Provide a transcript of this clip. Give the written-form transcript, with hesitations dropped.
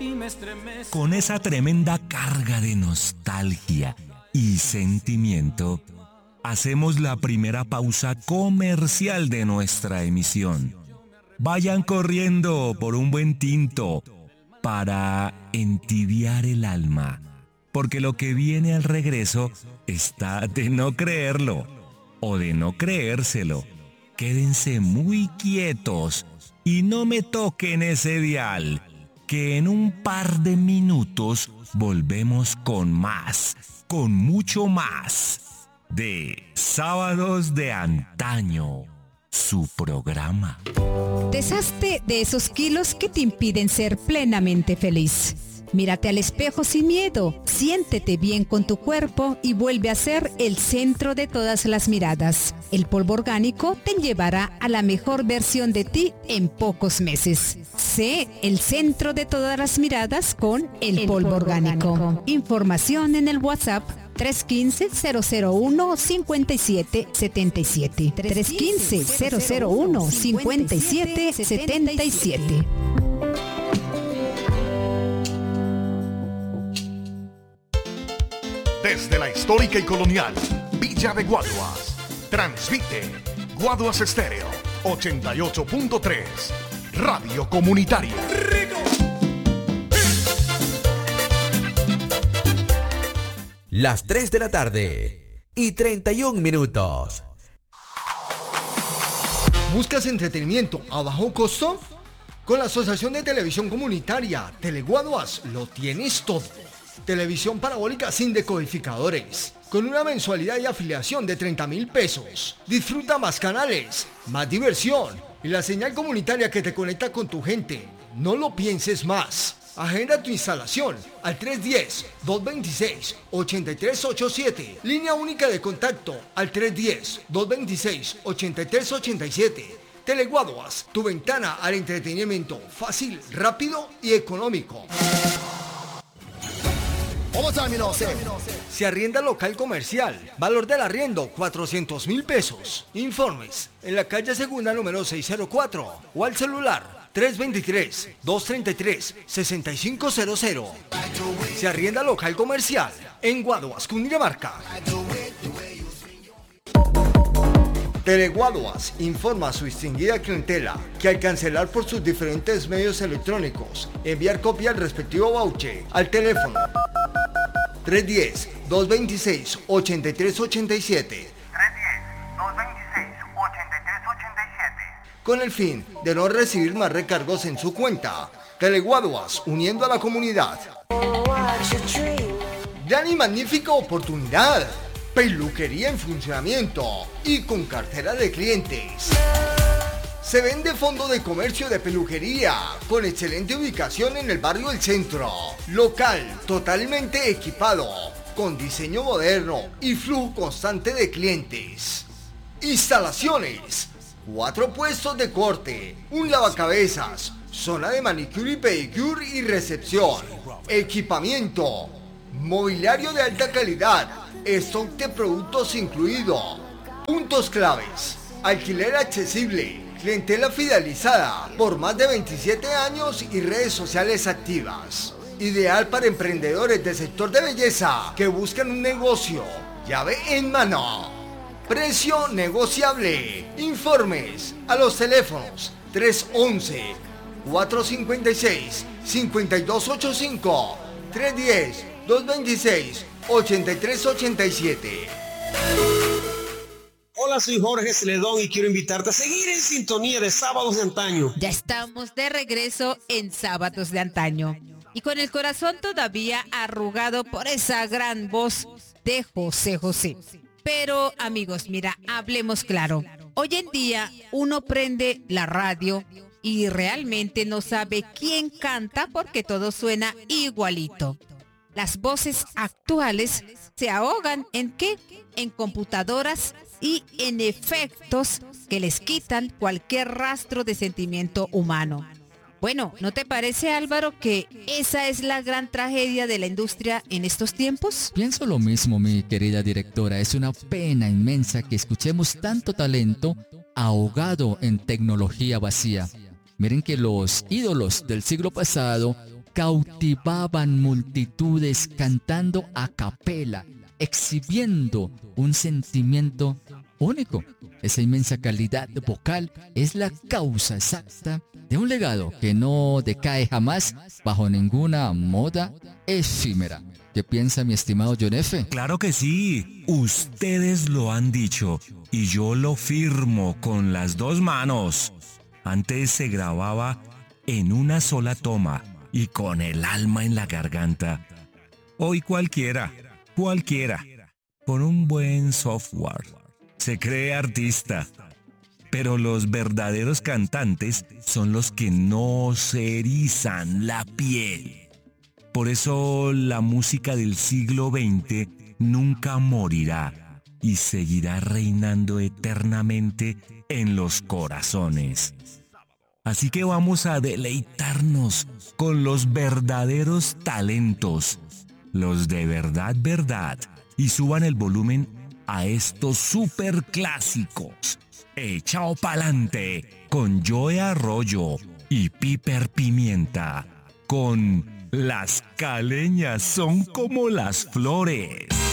Con esa tremenda carga de nostalgia y sentimiento, hacemos la primera pausa comercial de nuestra emisión. Vayan corriendo por un buen tinto para entibiar el alma, porque lo que viene al regreso está de no creerlo o de no creérselo. Quédense muy quietos y no me toquen ese dial, que en un par de minutos volvemos con más, con mucho más, de Sábados de Antaño, su programa. Deshazte de esos kilos que te impiden ser plenamente feliz. Mírate al espejo sin miedo, siéntete bien con tu cuerpo y vuelve a ser el centro de todas las miradas. El polvo orgánico te llevará a la mejor versión de ti en pocos meses. Sé el centro de todas las miradas con el polvo orgánico. Información en el WhatsApp 315-001-5777. 315-001-5777. Desde la histórica y colonial Villa de Guaduas, transmite Guaduas Estéreo 88.3, Radio Comunitaria. Las 3 de la tarde y 31 minutos. ¿Buscas entretenimiento a bajo costo? Con la Asociación de Televisión Comunitaria Teleguaduas lo tienes todo. Televisión parabólica sin decodificadores, con una mensualidad y afiliación de 30,000 pesos. Disfruta más canales, más diversión y la señal comunitaria que te conecta con tu gente. No lo pienses más. Agenda tu instalación al 310-226-8387. Línea única de contacto al 310-226-8387. Teleguaduas, tu ventana al entretenimiento fácil, rápido y económico. Se arrienda local comercial. Valor del arriendo 400,000 pesos. Informes en la calle Segunda número 604 o al celular 323-233-6500. Se arrienda local comercial en Guaduas, Cundinamarca. Teleguaduas informa a su distinguida clientela que al cancelar por sus diferentes medios electrónicos, enviar copia al respectivo voucher al teléfono 310-226-8387. Con el fin de no recibir más recargos en su cuenta. Teleguaduas, uniendo a la comunidad. Gran y magnífica oportunidad. Peluquería en funcionamiento y con cartera de clientes. Se vende fondo de comercio de peluquería con excelente ubicación en el barrio El Centro. Local totalmente equipado, con diseño moderno y flujo constante de clientes. Instalaciones: 4 puestos de corte, un lavacabezas, zona de manicure y pedicure y recepción. Equipamiento, mobiliario de alta calidad, stock de productos incluido. Puntos claves: alquiler accesible, clientela fidelizada por más de 27 años y redes sociales activas. Ideal para emprendedores del sector de belleza que buscan un negocio llave en mano. Precio negociable. Informes a los teléfonos 311-456-5285, 310-226-8387. Hola, soy Jorge Celedón y quiero invitarte a seguir en sintonía de Sábados de Antaño. Ya estamos de regreso en Sábados de Antaño y con el corazón todavía arrugado por esa gran voz de José José. Pero amigos, mira, hablemos claro. Hoy en día uno prende la radio y realmente no sabe quién canta porque todo suena igualito. Las voces actuales se ahogan ¿en qué? En computadoras y en efectos que les quitan cualquier rastro de sentimiento humano. Bueno, ¿no te parece, Álvaro, que esa es la gran tragedia de la industria en estos tiempos? Pienso lo mismo, mi querida directora. Es una pena inmensa que escuchemos tanto talento ahogado en tecnología vacía. Miren que los ídolos del siglo pasado cautivaban multitudes cantando a capela, exhibiendo un sentimiento único. Esa inmensa calidad vocal es la causa exacta de un legado que no decae jamás bajo ninguna moda efímera. ¿Qué piensa mi estimado John F? Claro que sí, ustedes lo han dicho y yo lo firmo con las dos manos. Antes se grababa en una sola toma y con el alma en la garganta. Hoy cualquiera, con un buen software, se cree artista. Pero los verdaderos cantantes son los que no se erizan la piel. Por eso la música del siglo XX nunca morirá y seguirá reinando eternamente en los corazones. Así que vamos a deleitarnos con los verdaderos talentos, los de verdad, y suban el volumen a estos super clásicos. Echao pa'lante con Joe Arroyo y Piper Pimienta, con Las caleñas son como las flores.